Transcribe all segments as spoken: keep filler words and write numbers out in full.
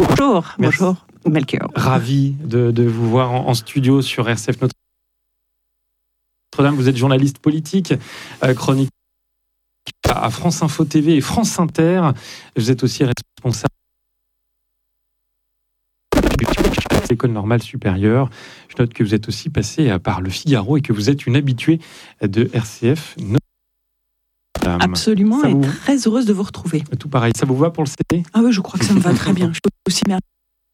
Bonjour, Merci. bonjour, Melchior. Ravi de, de vous voir en, en studio sur R C F Notre-Dame. Vous êtes journaliste politique, euh, chronique à France Info T V et France Inter. Vous êtes aussi responsable de l'École normale supérieure. Je note que vous êtes aussi passé par Le Figaro et que vous êtes une habituée de R C F Notre-Dame. Absolument, Ça et vous... très heureuse de vous retrouver. Tout pareil, ça vous va pour le C D ? Ah oui, je crois que ça me va très bien. Je suis aussi mère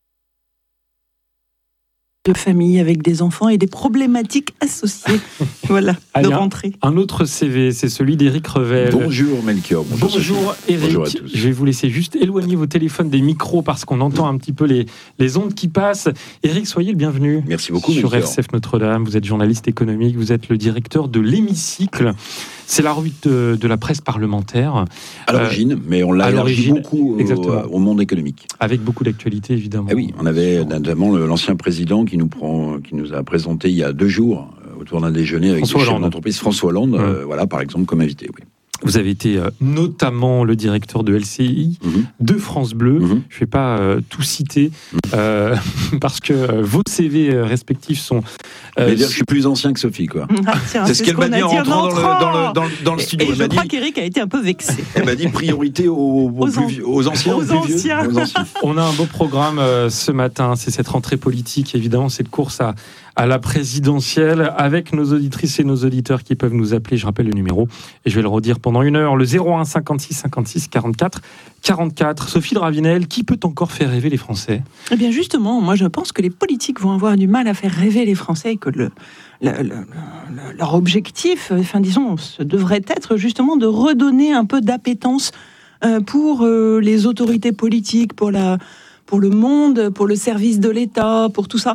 de famille avec des enfants et des problématiques associées. Voilà, Allez, de rentrée. Un autre C V, c'est celui d'Éric Revel. Bonjour Melchior. Bonjour, Bonjour Éric. Bonjour à tous. Je vais vous laisser juste éloigner vos téléphones des micros parce qu'on entend un petit peu les, les ondes qui passent. Éric, soyez le bienvenu. Merci beaucoup Sur Melchior. R C F Notre-Dame, vous êtes journaliste économique, vous êtes le directeur de l'Hémicycle. C'est la revue de, de la presse parlementaire. À l'origine, euh, mais on l'a élargi beaucoup au, au monde économique. Avec beaucoup d'actualités, évidemment. Eh oui, on avait notamment l'ancien président qui nous, prend, qui nous a présenté il y a deux jours, autour d'un déjeuner avec François le chef Hollande. d'entreprise, François Hollande, mmh. euh, voilà, par exemple, comme invité. Oui. Vous avez été euh, notamment le directeur de L C I, mmh. de France Bleu. Mmh. Je ne vais pas euh, tout citer, mmh. euh, parce que euh, vos C V respectifs sont... Euh, dire que je suis plus ancien que Sophie, quoi. Ah, tiens, c'est, c'est ce qu'elle m'a dit en entrant dans le, dans, le, dans, le, dans le studio. Et, et je dit, crois qu'Éric a été un peu vexé. Elle m'a dit priorité aux, aux, aux, plus vieux, aux anciens, aux, aux, plus anciens. Vieux, aux anciens. On a un beau programme euh, ce matin, c'est cette rentrée politique, évidemment, cette course à, à la présidentielle, avec nos auditrices et nos auditeurs qui peuvent nous appeler. Je rappelle le numéro, et je vais le redire pendant une heure, le zéro un cinquante-six cinquante-six quarante-quatre quarante-quatre. Sophie de Ravinel, qui peut encore faire rêver les Français ? Eh bien justement, moi je pense que les politiques vont avoir du mal à faire rêver les Français et que le, le, le, le, leur objectif, enfin disons, devrait être justement de redonner un peu d'appétence euh, pour euh, les autorités politiques, pour la... pour le monde, pour le service de l'État, pour tout ça.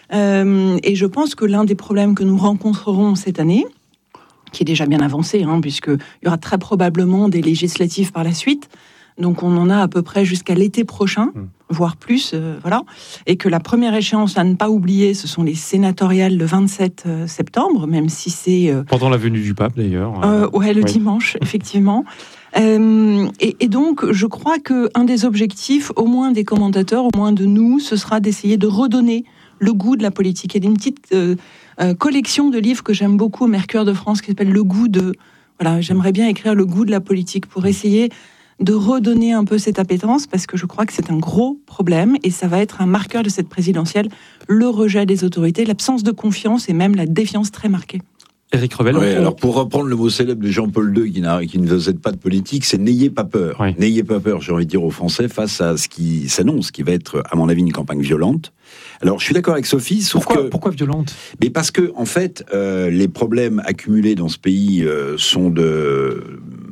Euh, et je pense que l'un des problèmes que nous rencontrerons cette année, qui est déjà bien avancé, hein, puisqu'il y aura très probablement des législatives par la suite, donc on en a à peu près jusqu'à l'été prochain, mmh. voire plus, euh, voilà, et que la première échéance à ne pas oublier, ce sont les sénatoriales le vingt-sept septembre, même si c'est... Euh, Pendant la venue du pape, d'ailleurs. Euh, ouais, le oui. dimanche, effectivement. Euh, et, et donc, je crois qu'un des objectifs, au moins des commentateurs, au moins de nous, ce sera d'essayer de redonner le goût de la politique. Il y a une petite euh, euh, collection de livres que j'aime beaucoup au Mercure de France qui s'appelle Le goût de... Voilà, j'aimerais bien écrire Le goût de la politique pour essayer de redonner un peu cette appétence, parce que je crois que c'est un gros problème et ça va être un marqueur de cette présidentielle, le rejet des autorités, l'absence de confiance et même la défiance très marquée. Éric Revel. Oui, alors pour reprendre le mot célèbre de Jean-Paul deux qui, n'a, qui ne faisait pas de politique, c'est n'ayez pas peur. Oui. N'ayez pas peur, j'ai envie de dire aux Français, face à ce qui s'annonce, qui va être, à mon avis, une campagne violente. Alors, je suis d'accord avec Sophie, sauf pourquoi, que... Pourquoi violente ? Mais parce que, en fait, euh, les problèmes accumulés dans ce pays euh, sont de...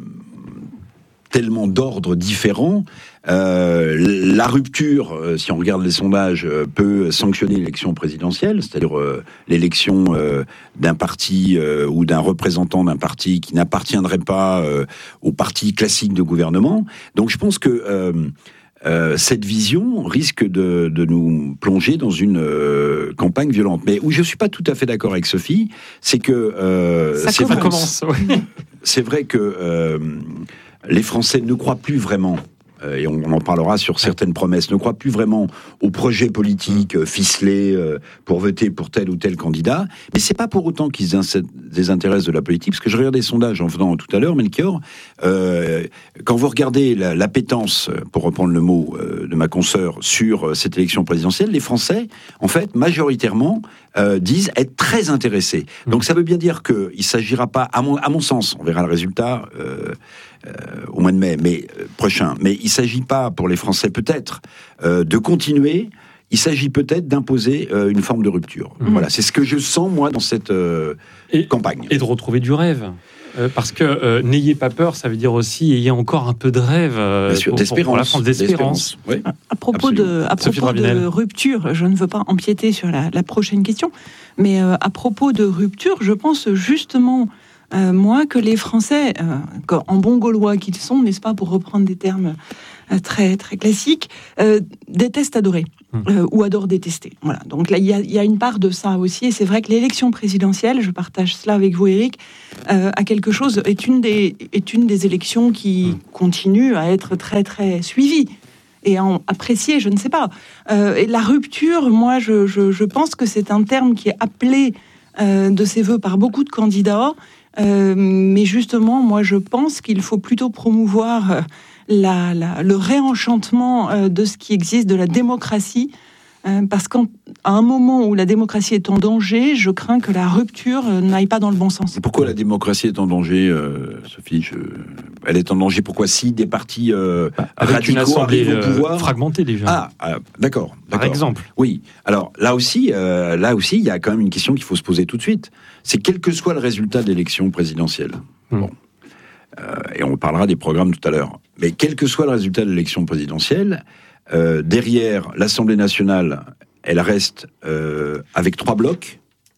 tellement d'ordres différents. Euh, la rupture, euh, si on regarde les sondages, euh, peut sanctionner l'élection présidentielle, c'est-à-dire euh, l'élection euh, d'un parti euh, ou d'un représentant d'un parti qui n'appartiendrait pas euh, au parti classique de gouvernement. Donc je pense que euh, euh, cette vision risque de, de nous plonger dans une euh, campagne violente. Mais où je suis pas tout à fait d'accord avec Sophie, c'est que euh, ça c'est commence. Vrai, ouais. C'est vrai que euh, les Français ne croient plus vraiment, euh, et on, on en parlera sur certaines promesses, ne croient plus vraiment au projet politique euh, ficelé euh, pour voter pour tel ou tel candidat. Mais c'est pas pour autant qu'ils se désintéressent de la politique, parce que je regardais les sondages en venant tout à l'heure, Melchior, euh, quand vous regardez la, l'appétence, pour reprendre le mot euh, de ma consoeur, sur euh, cette élection présidentielle, les Français, en fait, majoritairement, euh, disent être très intéressés. Donc ça veut bien dire qu'il ne s'agira pas, à mon, à mon sens, on verra le résultat... Euh, Euh, au mois de mai mais, euh, prochain. Mais il ne s'agit pas, pour les Français peut-être, euh, de continuer. Il s'agit peut-être d'imposer euh, une forme de rupture. Mmh. Voilà, c'est ce que je sens, moi, dans cette euh, et, campagne. Et de retrouver du rêve. Euh, parce que euh, n'ayez pas peur, ça veut dire aussi ayez encore un peu de rêve. Euh, Bien sûr, pour, d'espérance. pour la France, d'espérance. d'espérance. Oui, à, à propos, de, à propos de rupture, je ne veux pas empiéter sur la, la prochaine question, mais euh, à propos de rupture, je pense justement... Euh, moi, que les Français, euh, en bons Gaulois qu'ils sont, n'est-ce pas, pour reprendre des termes euh, très, très classiques, euh, détestent adorer, euh, ou adorent détester. Voilà. Donc là, il y, y a une part de ça aussi, et c'est vrai que l'élection présidentielle, je partage cela avec vous, Éric, euh, a quelque chose, est une, des, est une des élections qui continue à être très, très suivie. et à en apprécier, je ne sais pas. Euh, et la rupture, moi, je, je, je pense que c'est un terme qui est appelé euh, de ses voeux par beaucoup de candidats, euh, mais justement, moi, je pense qu'il faut plutôt promouvoir euh, la, la, le réenchantement euh, de ce qui existe, de la démocratie, euh, parce qu'à un moment où la démocratie est en danger, je crains que la rupture euh, n'aille pas dans le bon sens. Pourquoi la démocratie est en danger, euh, Sophie je... Elle est en danger, pourquoi si des partis euh, avec radicaux une assemblée arrivent au pouvoir, euh, fragmentée déjà. Ah, euh, d'accord, d'accord. Par exemple. Oui. Alors là aussi, euh, là aussi, il y a quand même une question qu'il faut se poser tout de suite. C'est quel que soit le résultat de l'élection présidentielle. Mmh. Bon. Euh, et on parlera des programmes tout à l'heure. Mais quel que soit le résultat de l'élection présidentielle, euh, derrière l'Assemblée nationale, elle reste euh, avec trois blocs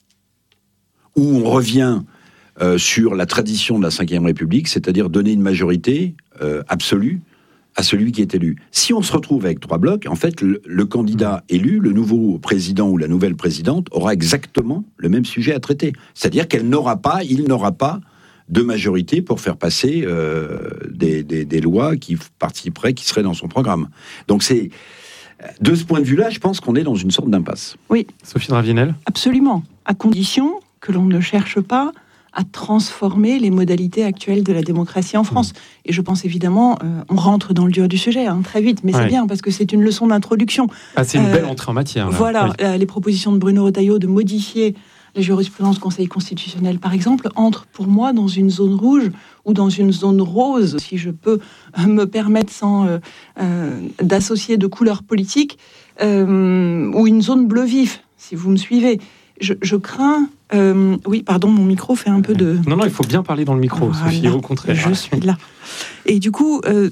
où on revient euh, sur la tradition de la cinquième République, c'est-à-dire donner une majorité euh, absolue à celui qui est élu. Si on se retrouve avec trois blocs, en fait, le, le candidat élu, le nouveau président ou la nouvelle présidente, aura exactement le même sujet à traiter. C'est-à-dire qu'elle n'aura pas, il n'aura pas de majorité pour faire passer euh, des, des, des lois qui participeraient, qui seraient dans son programme. Donc c'est... De ce point de vue-là, je pense qu'on est dans une sorte d'impasse. Oui. Sophie Dravinel ? Absolument. À condition que l'on ne cherche pas à transformer les modalités actuelles de la démocratie en France. Mmh. Et je pense évidemment, euh, on rentre dans le dur du sujet hein, très vite, mais ouais. c'est bien parce que c'est une leçon d'introduction. Ah, c'est une euh, belle entrée en matière. Là. Voilà, oui. euh, les propositions de Bruno Retailleau de modifier la jurisprudence du Conseil constitutionnel, par exemple, entrent pour moi dans une zone rouge ou dans une zone rose, si je peux me permettre sans euh, euh, d'associer de couleurs politiques, euh, ou une zone bleu vif, si vous me suivez. Je, je crains... Euh, oui, pardon, mon micro fait un peu de... Non, non, il faut bien parler dans le micro, voilà, Sophie, au contraire. Je suis là. Et du coup, euh,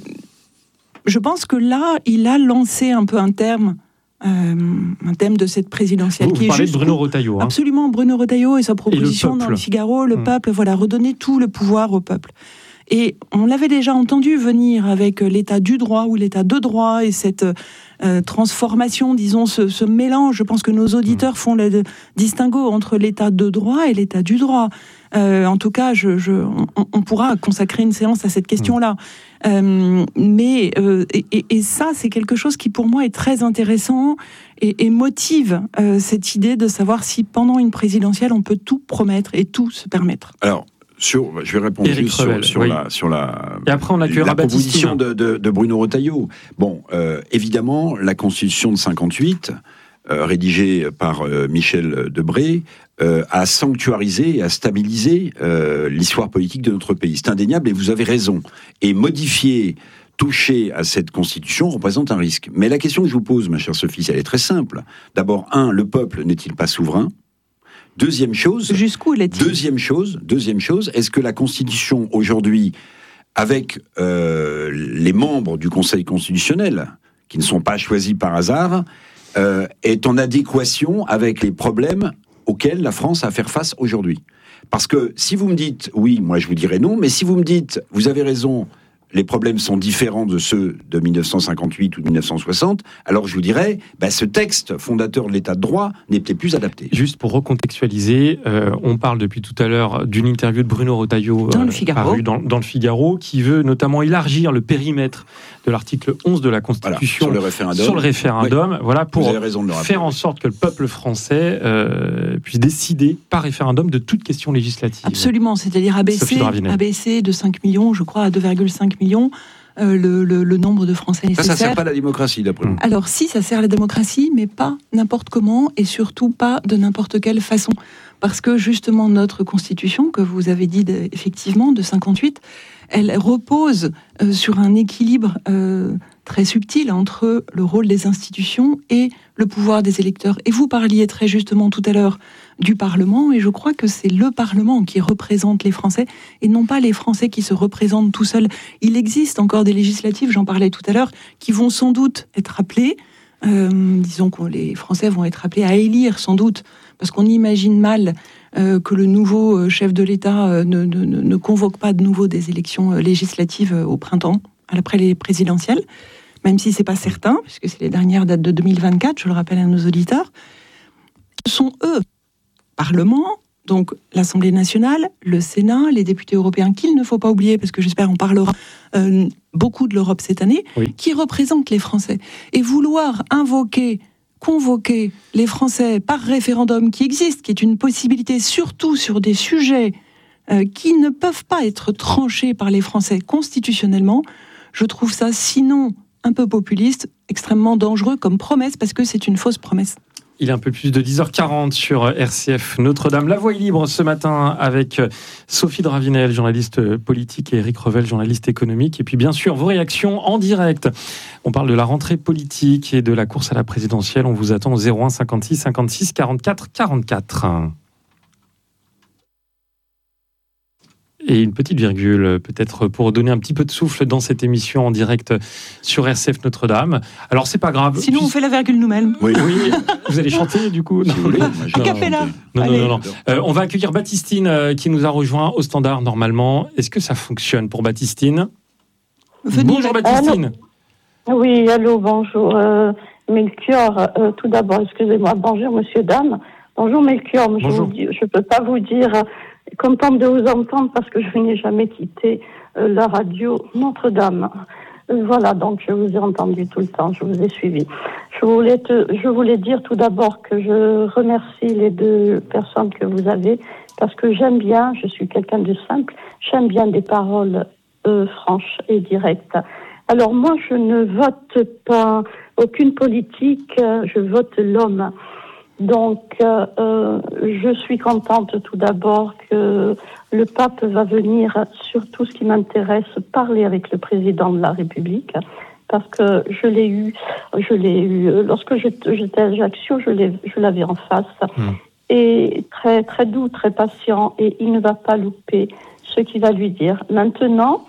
je pense que là, il a lancé un peu un terme, euh, un thème de cette présidentielle. Vous, qui vous parlez est de Bruno Retailleau. Hein. Absolument, Bruno Retailleau et sa proposition et dans le Figaro, le mmh. peuple, voilà, redonner tout le pouvoir au peuple. Et on l'avait déjà entendu venir avec l'état du droit ou l'état de droit et cette euh, transformation, disons, ce, ce mélange. Je pense que nos auditeurs font le distinguo entre l'état de droit et l'état du droit. Euh, en tout cas, je, je, on, on pourra consacrer une séance à cette question-là. Euh, mais euh, et, et ça, c'est quelque chose qui, pour moi, est très intéressant et, et motive euh, cette idée de savoir si, pendant une présidentielle, on peut tout promettre et tout se permettre. Alors, Sur, je vais répondre Éric juste sur, Revel, sur, oui. la, sur la, et après on la proposition de, de, de Bruno Retailleau. Bon, euh, évidemment, la Constitution de cinquante-huit, euh, rédigée par euh, Michel Debré, euh, a sanctuarisé et a stabilisé euh, l'histoire politique de notre pays. C'est indéniable et vous avez raison. Et modifier, toucher à cette Constitution représente un risque. Mais la question que je vous pose, ma chère Sophie, elle est très simple. D'abord, un, le peuple n'est-il pas souverain ? Deuxième chose, jusqu'où l'est-il ? Deuxième chose, deuxième chose, est-ce que la Constitution aujourd'hui, avec euh, les membres du Conseil constitutionnel, qui ne sont pas choisis par hasard, euh, est en adéquation avec les problèmes auxquels la France a à faire face aujourd'hui ? Parce que si vous me dites oui, moi je vous dirais non, mais si vous me dites vous avez raison, les problèmes sont différents de ceux de mille neuf cent cinquante-huit ou de mille neuf cent soixante, alors je vous dirais, bah, ce texte fondateur de l'état de droit n'est peut-être plus adapté. Juste pour recontextualiser, euh, on parle depuis tout à l'heure d'une interview de Bruno Retailleau dans, euh, le Figaro. parue dans, dans le Figaro, qui veut notamment élargir le périmètre de l'article onze de la Constitution voilà, sur le référendum, sur le référendum oui. voilà, pour faire en sorte que le peuple français euh, puisse décider par référendum de toute question législative. Absolument, c'est-à-dire abaisser, abaisser de cinq millions, je crois, à deux virgule cinq millions, euh, le, le, le nombre de Français nécessaires. Ça, ça ne sert pas à la démocratie, d'après vous. Alors si, ça sert à la démocratie, mais pas n'importe comment, et surtout pas de n'importe quelle façon. Parce que justement, notre Constitution, que vous avez dit de, effectivement, de cinquante-huit, elle repose euh, sur un équilibre euh, très subtil entre le rôle des institutions et le pouvoir des électeurs. Et vous parliez très justement tout à l'heure du Parlement, et je crois que c'est le Parlement qui représente les Français, et non pas les Français qui se représentent tout seuls. Il existe encore des législatives, j'en parlais tout à l'heure, qui vont sans doute être appelées, euh, disons que les Français vont être appelés à élire sans doute, parce qu'on imagine mal euh, que le nouveau chef de l'État euh, ne, ne, ne convoque pas de nouveau des élections législatives au printemps, après les présidentielles, même si c'est pas certain, puisque c'est les dernières dates de deux mille vingt-quatre, je le rappelle à nos auditeurs. Ce sont eux, Parlement, donc l'Assemblée nationale, le Sénat, les députés européens, qu'il ne faut pas oublier, parce que j'espère on parlera euh, beaucoup de l'Europe cette année, oui. qui représentent les Français. Et vouloir invoquer, convoquer les Français par référendum qui existe, qui est une possibilité surtout sur des sujets euh, qui ne peuvent pas être tranchés par les Français constitutionnellement, je trouve ça sinon un peu populiste, extrêmement dangereux comme promesse, parce que c'est une fausse promesse. Il est un peu plus de dix heures quarante sur R C F Notre-Dame. La Voix est libre ce matin avec Sophie Dravinel, journaliste politique, et Éric Revel, journaliste économique. Et puis bien sûr, vos réactions en direct. On parle de la rentrée politique et de la course à la présidentielle. On vous attend au zéro un cinquante-six cinquante-six quarante-quatre quarante-quatre. Et une petite virgule, peut-être pour donner un petit peu de souffle dans cette émission en direct sur R C F Notre-Dame. Alors, c'est pas grave. Sinon, on fait la virgule nous-mêmes. Oui, oui. Vous allez chanter, du coup? Si vous voulez. A cappella. Non, non, non. non. Euh, on va accueillir Baptistine euh, qui nous a rejoint au standard normalement. Est-ce que ça fonctionne pour Baptistine? Venez. Bonjour Baptistine. Allô. Oui, allô, bonjour. Euh, Melchior, euh, tout d'abord, excusez-moi. Bonjour, monsieur, dame. Bonjour, Melchior. Bonjour. Je ne peux pas vous dire... Contente de vous entendre parce que je n'ai jamais quitté euh, la radio Notre-Dame. Euh, voilà, donc je vous ai entendu tout le temps, je vous ai suivi. Je voulais, te, je voulais dire tout d'abord que je remercie les deux personnes que vous avez parce que j'aime bien, je suis quelqu'un de simple, j'aime bien des paroles euh, franches et directes. Alors moi, je ne vote pas aucune politique, je vote l'homme. Donc, euh, euh, je suis contente tout d'abord que le pape va venir sur tout ce qui m'intéresse, parler avec le président de la République, parce que je l'ai eu, je l'ai eu lorsque j'étais à Ajaccio, je, l'ai, je l'avais en face, mmh. et très très doux, très patient, et il ne va pas louper ce qu'il va lui dire. Maintenant,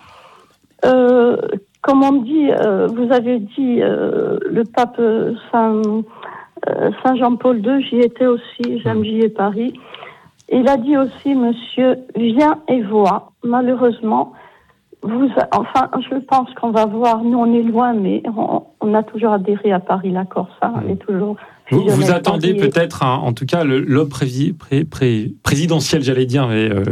euh, comme on dit, euh, vous avez dit euh, le pape Saint Saint-Jean-Paul deux, j'y étais aussi, j'aime, j'y ai Paris. Il a dit aussi, monsieur, viens et vois. Malheureusement, vous, enfin, je pense qu'on va voir, nous on est loin, mais on, on a toujours adhéré à Paris, la Corse, hein, on est toujours... Vous, vous attendez peut-être, hein, en tout cas, le, l'homme pré, pré, pré, présidentiel, j'allais dire, mais euh,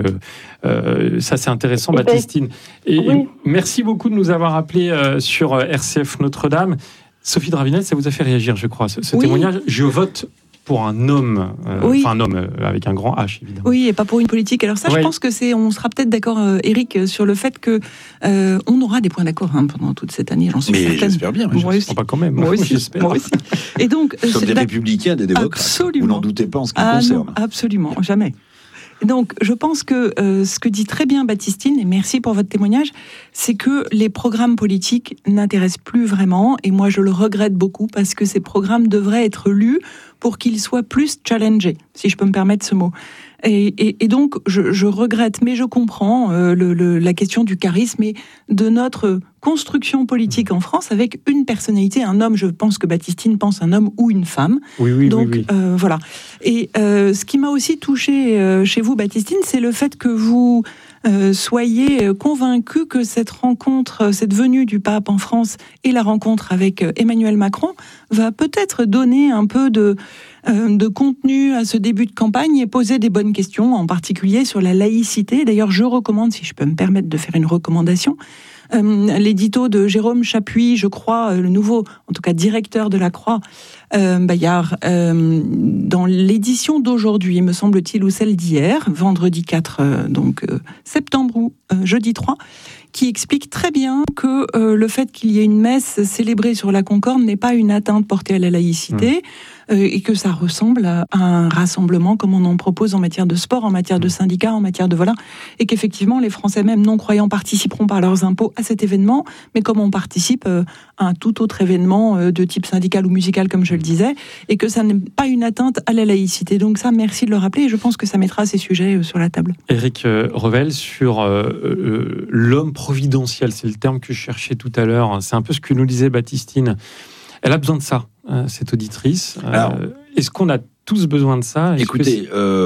euh, ça c'est intéressant, et Baptistine. Et, oui. et merci beaucoup de nous avoir appelés euh, sur R C F Notre-Dame. Sophie Dravinel, ça vous a fait réagir, je crois, ce, ce oui. témoignage. Je vote pour un homme, euh, oui. enfin un homme euh, avec un grand H, évidemment. Oui, et pas pour une politique. Alors ça, oui. je pense que c'est, on sera peut-être d'accord, euh, Éric, sur le fait que euh, on aura des points d'accord hein, pendant toute cette année, j'en suis mais certaine. J'espère bien. Moi aussi. Pas quand même. Moi aussi. J'espère. Moi aussi. Et donc, nous sommes des républicains, des démocrates. Absolument. Vous n'en doutez pas en ce qui ah, concerne. Non, absolument, jamais. Donc, je pense que euh, ce que dit très bien Baptistine, et merci pour votre témoignage, c'est que les programmes politiques n'intéressent plus vraiment, et moi je le regrette beaucoup, parce que ces programmes devraient être lus pour qu'ils soient plus challengés, si je peux me permettre ce mot. Et, et, et donc, je, je regrette, mais je comprends euh, le, le, la question du charisme et de notre construction politique en France avec une personnalité, un homme. Je pense que Baptistine pense un homme ou une femme. Oui, oui, donc, oui. oui. Euh, voilà. Et euh, ce qui m'a aussi touchée euh, chez vous, Baptistine, c'est le fait que vous euh, soyez convaincu que cette rencontre, cette venue du pape en France et la rencontre avec Emmanuel Macron va peut-être donner un peu de... de contenu à ce début de campagne et poser des bonnes questions, en particulier sur la laïcité. D'ailleurs, je recommande, si je peux me permettre de faire une recommandation, euh, l'édito de Jérôme Chapuis, je crois, le nouveau, en tout cas directeur de la Croix, euh, Bayard, euh, dans l'édition d'aujourd'hui, me semble-t-il, ou celle d'hier, vendredi quatre euh, donc, euh, septembre ou euh, jeudi trois, qui explique très bien que euh, le fait qu'il y ait une messe célébrée sur la Concorde n'est pas une atteinte portée à la laïcité, mmh. euh, et que ça ressemble à un rassemblement comme on en propose en matière de sport, en matière de syndicats, en matière de voilà, et qu'effectivement les Français même non-croyants participeront par leurs impôts à cet événement, mais comme on participe euh, à un tout autre événement euh, de type syndical ou musical, comme je le disais, et que ça n'est pas une atteinte à la laïcité. Donc ça, merci de le rappeler, et je pense que ça mettra ces sujets euh, sur la table. Éric euh, Revel, sur euh, euh, l'homme providentiel, c'est le terme que je cherchais tout à l'heure, c'est un peu ce que nous disait Baptistine. Elle a besoin de ça, hein, cette auditrice. Alors, euh, est-ce qu'on a tous besoin de ça? Est-ce écoutez,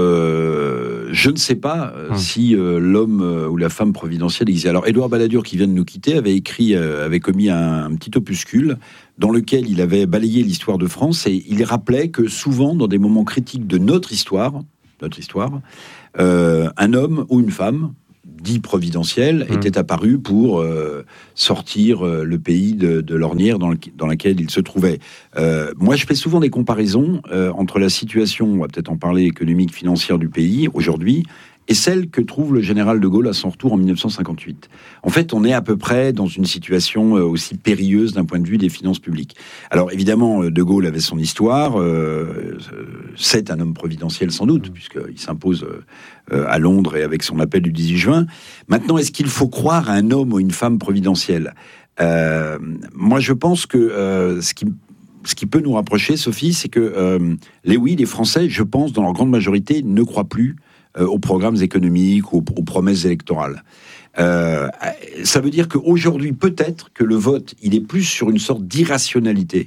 euh, je ne sais pas euh, hum. si euh, l'homme euh, ou la femme providentielle existe. Alors, Édouard Balladur, qui vient de nous quitter, avait écrit, euh, avait commis un, un petit opuscule dans lequel il avait balayé l'histoire de France et il rappelait que souvent, dans des moments critiques de notre histoire, notre histoire, euh, un homme ou une femme dit providentiel, mmh. était apparu pour euh, sortir euh, le pays de, de l'ornière dans, le, dans laquelle il se trouvait. Euh, moi, je fais souvent des comparaisons euh, entre la situation, on va peut-être en parler, économique, financière du pays, aujourd'hui, et celle que trouve le général de Gaulle à son retour en dix-neuf cent cinquante-huit. En fait, on est à peu près dans une situation aussi périlleuse d'un point de vue des finances publiques. Alors, évidemment, de Gaulle avait son histoire. Euh, c'est un homme providentiel, sans doute, puisqu'il s'impose euh, à Londres et avec son appel du dix-huit juin. Maintenant, est-ce qu'il faut croire à un homme ou une femme providentielle ? euh, Moi, je pense que euh, ce qui... Ce qui peut nous rapprocher, Sophie, c'est que euh, les oui, les Français, je pense, dans leur grande majorité, ne croient plus euh, aux programmes économiques, aux, aux promesses électorales. Euh, ça veut dire qu'aujourd'hui, peut-être que le vote, il est plus sur une sorte d'irrationalité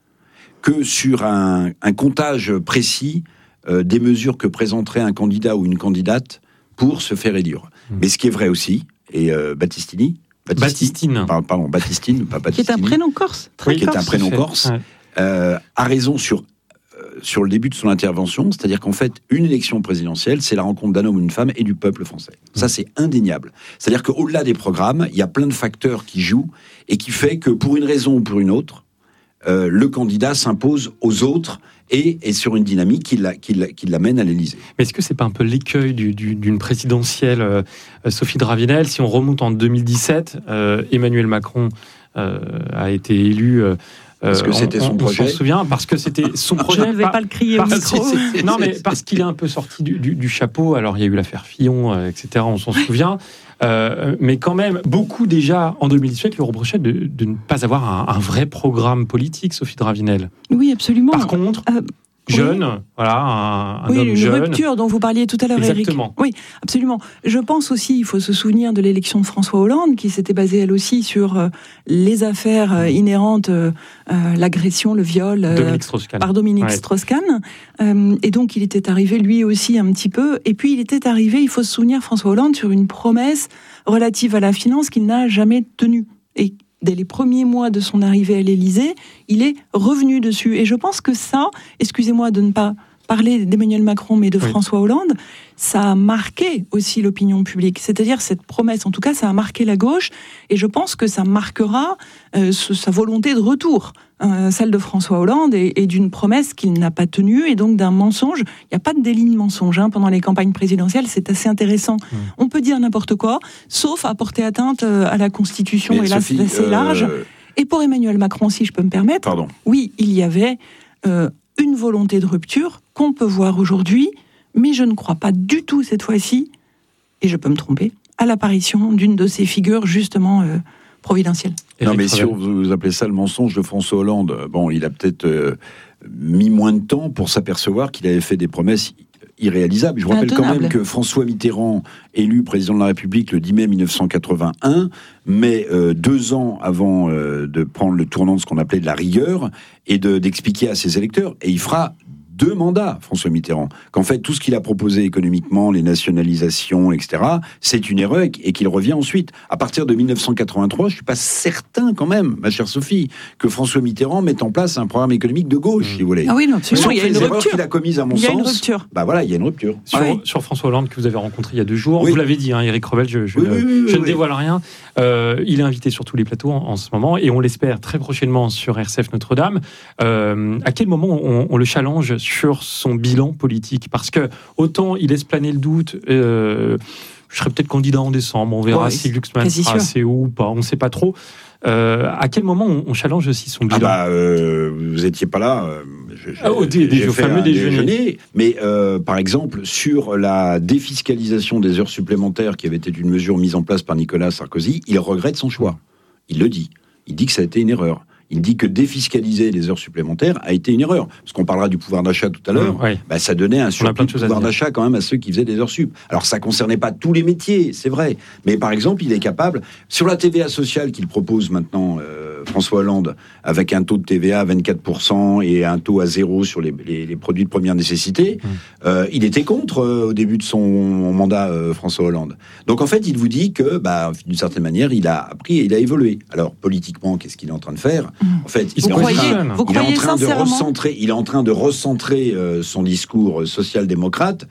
que sur un, un comptage précis euh, des mesures que présenterait un candidat ou une candidate pour se faire élire. Mmh. Mais ce qui est vrai aussi, et euh, Battistini, Battistine, Battistine. Pardon, pardon, Battistine, pas Battistini. Qui est un prénom corse. Très oui, qui corse, est un prénom corse. Ouais. Euh, a raison sur, euh, sur le début de son intervention, c'est-à-dire qu'en fait, une élection présidentielle, c'est la rencontre d'un homme ou d'une femme et du peuple français. Ça, c'est indéniable. C'est-à-dire qu'au-delà des programmes, il y a plein de facteurs qui jouent et qui fait que, pour une raison ou pour une autre, euh, le candidat s'impose aux autres et est sur une dynamique qui, la, qui, la, qui l'amène à l'Élysée. Mais est-ce que c'est pas un peu l'écueil du, du, d'une présidentielle, euh, Sophie de Ravenel ? Si on remonte en deux mille dix-sept, euh, Emmanuel Macron euh, a été élu... Euh, Parce que c'était on, son on, projet. On s'en souvient, parce que c'était son projet. Je ne vais pas le crier au micro. Non, mais parce qu'il est un peu sorti du, du, du chapeau. Alors, il y a eu l'affaire Fillon, euh, et cetera. On s'en souvient. Euh, mais quand même, beaucoup déjà, en deux mille dix-huit, lui reprochaient de, de ne pas avoir un, un vrai programme politique, Sophie de Ravenel. Oui, absolument. Par contre... Euh... Jeune, oui. voilà, un, un oui, homme une jeune. rupture dont vous parliez tout à l'heure, Exactement. Éric. Oui, absolument. Je pense aussi, il faut se souvenir de l'élection de François Hollande, qui s'était basée elle aussi sur euh, les affaires euh, inhérentes, euh, euh, l'agression, le viol euh, Dominique Strauss-Kahn. par Dominique ouais. Strauss-Kahn. Euh, et donc, il était arrivé lui aussi un petit peu. Et puis, il était arrivé, il faut se souvenir, François Hollande, sur une promesse relative à la finance qu'il n'a jamais tenue. Et dès les premiers mois de son arrivée à l'Élysée, il est revenu dessus. Et je pense que ça, excusez-moi de ne pas parler d'Emmanuel Macron, mais de oui. François Hollande, ça a marqué aussi l'opinion publique. C'est-à-dire cette promesse, en tout cas, ça a marqué la gauche. Et je pense que ça marquera euh, sa volonté de retour, euh, celle de François Hollande, et, et d'une promesse qu'il n'a pas tenue, et donc d'un mensonge. Il n'y a pas de délit de mensonge hein, pendant les campagnes présidentielles, c'est assez intéressant. Mmh. On peut dire n'importe quoi, sauf à porter atteinte à la Constitution, mais et là Sophie, c'est assez euh... large. Et pour Emmanuel Macron, si je peux me permettre, Pardon. oui, il y avait euh, une volonté de rupture qu'on peut voir aujourd'hui, mais je ne crois pas du tout cette fois-ci, et je peux me tromper, à l'apparition d'une de ces figures justement euh, providentielles. Non, mais si vous appelez ça le mensonge de François Hollande, bon, il a peut-être euh, mis moins de temps pour s'apercevoir qu'il avait fait des promesses irréalisables. Je vous rappelle quand même que François Mitterrand, élu président de la République le dix mai mille neuf cent quatre-vingt-un, mais euh, deux ans avant euh, de prendre le tournant de ce qu'on appelait de la rigueur et de, d'expliquer à ses électeurs, et il fera deux mandats, François Mitterrand, qu'en fait, tout ce qu'il a proposé économiquement, les nationalisations, et cetera, c'est une erreur et qu'il revient ensuite. À partir de mille neuf cent quatre-vingt-trois, je ne suis pas certain quand même, ma chère Sophie, que François Mitterrand mette en place un programme économique de gauche, mmh. si vous voulez. Ah oui, non, absolument, il y a une rupture. Qu'il a commise, à mon il y a sens, une rupture. Bah voilà, il y a une rupture. Sur, ah oui. sur François Hollande, que vous avez rencontré il y a deux jours, oui. vous l'avez dit, hein, Éric Revel, je, je, oui, ne, oui, oui, je oui, ne dévoile rien. Euh, il est invité sur tous les plateaux en, en ce moment, et on l'espère très prochainement sur R C F Notre-Dame. Euh, à quel moment on, on le challenge sur son bilan politique, parce que autant il laisse planer le doute, euh, je serai peut-être candidat en décembre, on verra ouais, si Glucksmann sera assez haut ou pas, on ne sait pas trop. Euh, à quel moment on, on challenge aussi son bilan ? Ah bah, euh, vous n'étiez pas là. Euh, je, ah, au dé, j'ai fait fameux déjeuner. déjeuner. Mais euh, par exemple, sur la défiscalisation des heures supplémentaires, qui avait été une mesure mise en place par Nicolas Sarkozy, il regrette son choix. Il le dit. Il dit que ça a été une erreur. Il dit que défiscaliser les heures supplémentaires a été une erreur. Parce qu'on parlera du pouvoir d'achat tout à l'heure. Mmh, ouais. Bah, ça donnait un surplus de pouvoir d'achat quand même à ceux qui faisaient des heures sup. Alors ça concernait pas tous les métiers, c'est vrai. Mais par exemple, il est capable, sur la T V A sociale qu'il propose maintenant, euh, François Hollande, avec un taux de T V A à vingt-quatre pour cent et un taux à zéro sur les, les, les produits de première nécessité, mmh. euh, il était contre euh, au début de son mandat, euh, François Hollande. Donc en fait, il vous dit que, bah, d'une certaine manière, il a appris et il a évolué. Alors politiquement, qu'est-ce qu'il est en train de faire ? En fait, il est, croyez, en train, il est en train de sincèrement recentrer, il est en train de recentrer euh, son discours social-démocrate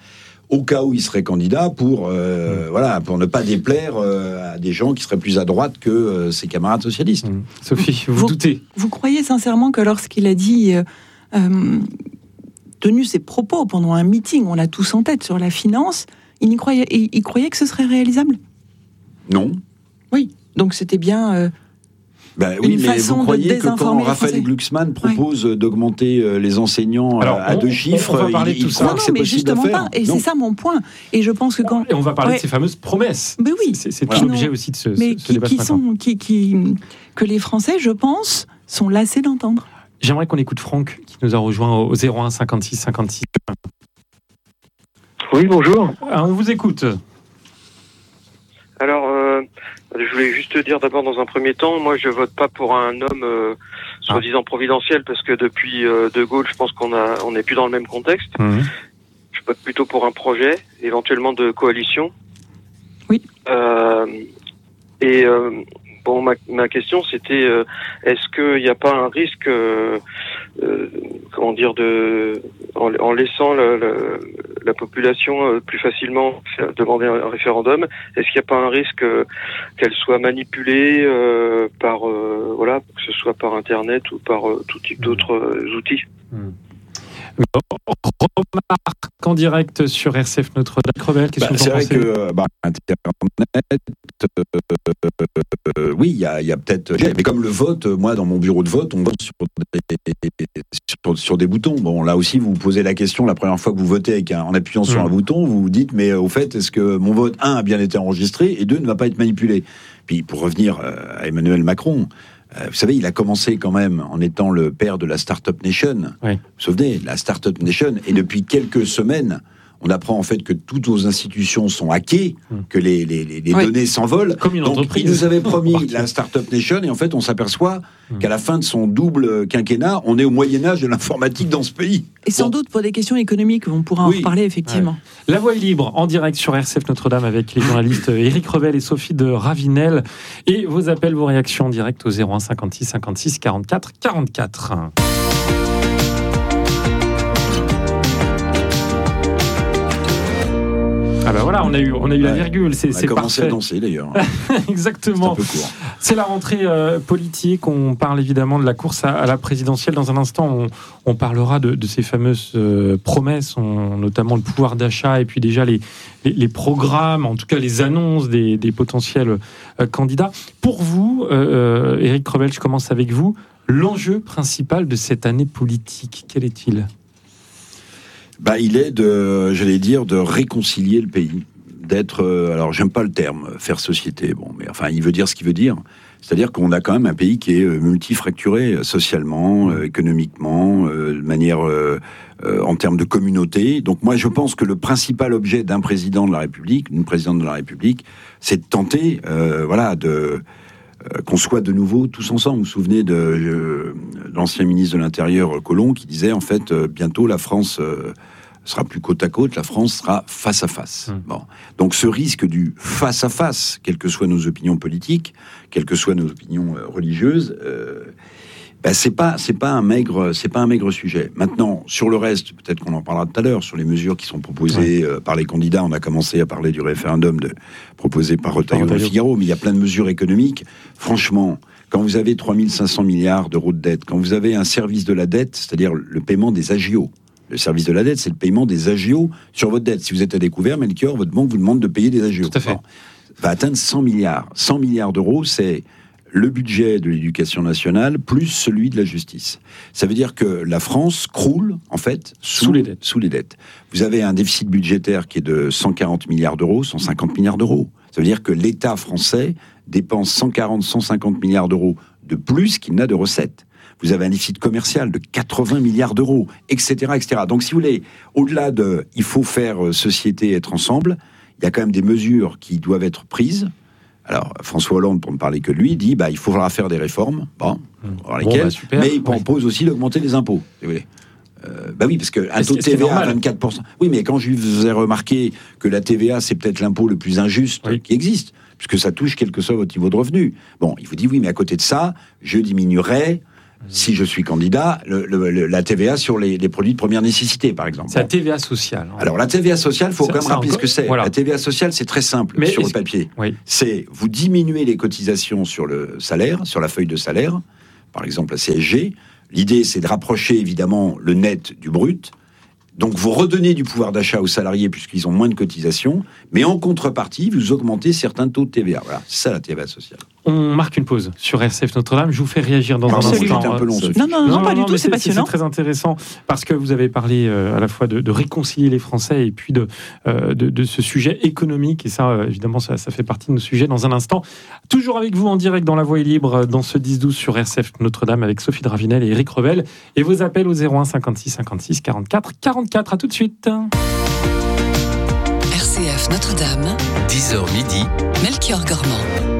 au cas où il serait candidat, pour, euh, mmh. voilà, pour ne pas déplaire euh, à des gens qui seraient plus à droite que euh, ses camarades socialistes. Mmh. Sophie, vous, vous doutez? Vous croyez sincèrement que lorsqu'il a dit, euh, euh, tenu ses propos pendant un meeting, on l'a tous en tête sur la finance, il, y croyait, il, il croyait que ce serait réalisable? Non. Oui, donc c'était bien... Euh, Ben oui, mais vous croyez que quand Raphaël Glucksmann propose ouais. d'augmenter euh, les enseignants Alors, à on, deux chiffres, on va parler il, de tout il ça. croit que c'est mais possible justement de faire. Pas. Et non. C'est ça mon point. Et je pense que quand et on va parler ouais. de ces fameuses promesses. Mais oui, c'est, c'est voilà. tout l'objet aussi de ce, mais ce, qui, ce débat qui ce sont, qui, qui, que les Français, je pense, sont lassés d'entendre. J'aimerais qu'on écoute Franck qui nous a rejoint au zéro un cinquante-six cinquante-six. Oui, bonjour. Ah, on vous écoute. Alors, euh, je voulais juste te dire d'abord dans un premier temps, moi je vote pas pour un homme euh, soi-disant providentiel parce que depuis euh, De Gaulle, je pense qu'on a on n'est plus dans le même contexte. Mmh. Je vote plutôt pour un projet, éventuellement de coalition. Oui. Euh, et euh, bon, ma, ma question c'était, euh, est-ce qu'il n'y a pas un risque, euh, euh, comment dire, de en, en laissant le, le, la population euh, plus facilement faire, demander un, un référendum, est-ce qu'il n'y a pas un risque euh, qu'elle soit manipulée euh, par euh, voilà, que ce soit par internet ou par euh, tout type d'autres euh, outils? Mmh. Remarque en direct sur R C F Notre-Dame. Crevel, qu'est-ce bah, que vous en pensez? C'est vrai que bah, Internet, euh, oui, il y a, y a peut-être. Mais comme le vote, moi, dans mon bureau de vote, on vote sur des, sur, sur des boutons. Bon, là aussi, vous vous posez la question la première fois que vous votez avec un, en appuyant sur mmh. un bouton, vous vous dites, mais au fait, est-ce que mon vote, un, a bien été enregistré et deux, ne va pas être manipulé? Puis, pour revenir à Emmanuel Macron, Euh, vous savez, il a commencé quand même en étant le père de la Startup Nation. Oui. Vous vous souvenez, la Startup Nation. Et depuis quelques semaines, on apprend en fait que toutes nos institutions sont hackées, que les, les, les, les oui. données s'envolent. Comme une Donc, entreprise. il nous avait promis la Startup Nation, et en fait, on s'aperçoit qu'à la fin de son double quinquennat, on est au Moyen-Âge de l'informatique dans ce pays. Et sans bon. doute pour des questions économiques, on pourra oui. en reparler effectivement. Ouais. La Voix est libre, en direct sur R C F Notre-Dame avec les journalistes Éric Revel et Sophie de Ravinel. Et vos appels, vos réactions en direct au zéro un cinquante-six cinquante-six quarante-quatre quarante-quatre. Ah ben voilà, on a eu, on a eu ouais, la virgule, c'est, on a c'est commencé parfait. à danser d'ailleurs. Exactement. C'est un peu court. C'est la rentrée euh, politique, on parle évidemment de la course à, à la présidentielle. Dans un instant, on, on parlera de, de ces fameuses euh, promesses, on, notamment le pouvoir d'achat et puis déjà les, les, les programmes, en tout cas les annonces des, des potentiels euh, candidats. Pour vous, euh, Éric Revel, je commence avec vous, l'enjeu principal de cette année politique, quel est-il ? Bah, il est de, j'allais dire, de réconcilier le pays, d'être. Euh, alors, j'aime pas le terme faire société. Bon, mais enfin, il veut dire ce qu'il veut dire. C'est-à-dire qu'on a quand même un pays qui est multifracturé socialement, euh, économiquement, euh, de manière euh, euh, en termes de communauté. Donc, moi, je pense que le principal objet d'un président de la République, d'une présidente de la République, c'est de tenter, euh, voilà, de euh, qu'on soit de nouveau tous ensemble. Vous vous souvenez de, euh, de l'ancien ministre de l'Intérieur, Collomb, qui disait, en fait, euh, bientôt la France euh, sera plus côte à côte, la France sera face à face. Mmh. Bon. Donc ce risque du face à face, quelles que soient nos opinions politiques, quelles que soient nos opinions euh, religieuses, euh, ben c'est pas c'est pas un maigre c'est pas un maigre sujet. Maintenant, sur le reste, peut-être qu'on en parlera tout à l'heure, sur les mesures qui sont proposées ouais. euh, par les candidats. On a commencé à parler du référendum de, proposé par Retailleau et Figaro, mais il y a plein de mesures économiques. Franchement, quand vous avez trois mille cinq cents milliards d'euros de dette, quand vous avez un service de la dette, c'est-à-dire le paiement des agios. Le service de la dette, c'est le paiement des agios sur votre dette. Si vous êtes à découvert, Melchior, votre banque vous demande de payer des agios. Tout à fait. Bon, va atteindre cent milliards. cent milliards d'euros, c'est le budget de l'éducation nationale plus celui de la justice. Ça veut dire que la France croule, en fait, sous, sous les dettes. Sous les dettes. Vous avez un déficit budgétaire qui est de cent quarante milliards d'euros, cent cinquante milliards d'euros. Ça veut dire que l'État français dépense cent quarante, cent cinquante milliards d'euros de plus qu'il n'a de recettes. Vous avez un déficit commercial de quatre-vingts milliards d'euros, et cetera, et cetera. Donc, si vous voulez, au-delà de « il faut faire société, être ensemble », il y a quand même des mesures qui doivent être prises. Alors, François Hollande, pour ne parler que de lui, dit bah, « il faudra faire des réformes bon, bon, lesquelles, bah, super, mais il propose ouais. aussi d'augmenter les impôts. » Si vous voulez. Euh, bah oui, parce qu'un taux de T V A à vingt-quatre pour cent... Oui, mais quand je vous ai remarqué que la T V A, c'est peut-être l'impôt le plus injuste oui. qui existe, puisque ça touche quel que soit votre niveau de revenu. Bon, il vous dit « oui, mais à côté de ça, je diminuerai... » si je suis candidat, le, le, le, la T V A sur les, les produits de première nécessité, par exemple. C'est la T V A sociale. Hein. Alors, la T V A sociale, il faut ça, quand même rappeler encore... ce que c'est. Voilà. La T V A sociale, c'est très simple mais sur le papier. Oui. C'est, vous diminuez les cotisations sur le salaire, sur la feuille de salaire, par exemple la C S G. L'idée, c'est de rapprocher, évidemment, le net du brut. Donc, vous redonnez du pouvoir d'achat aux salariés puisqu'ils ont moins de cotisations, mais en contrepartie, vous augmentez certains taux de T V A. Voilà, c'est ça la T V A sociale. On marque une pause sur R C F Notre-Dame. Je vous fais réagir dans Pardon, un instant. Un peu long, non, non, non, non, pas non, du tout, c'est passionnant. C'est très intéressant parce que vous avez parlé euh, à la fois de, de réconcilier les Français et puis de, euh, de, de ce sujet économique. Et ça, euh, évidemment, ça, ça fait partie de nos sujets dans un instant. Toujours avec vous en direct dans La Voix est libre, dans ce dix douze sur R C F Notre-Dame avec Sophie Dravinel et Éric Revel. Et vos appels au zéro un cinquante-six cinquante-six quarante-quatre quarante-quatre. À tout de suite. R C F Notre-Dame, dix heures midi, Melchior Gormand.